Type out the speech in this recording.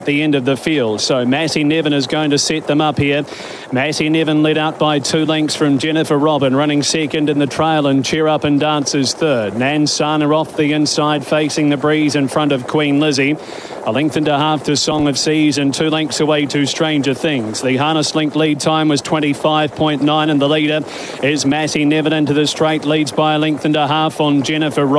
the end of the field. So Massey Nevin is going to set them up here. Massey Nevin led out by 2 lengths from Jennifer Robin, running second in the trail, and Cheer Up and Dance is third. Nansana off the inside facing the breeze in front of Queen Lizzie. 1.5 lengths to Song of Seas and 2 lengths away to Stranger Things. The harness link lead time was 25.9 and the leader is Massey Nevin into the straight, leads by 1.5 lengths on Jennifer Robin.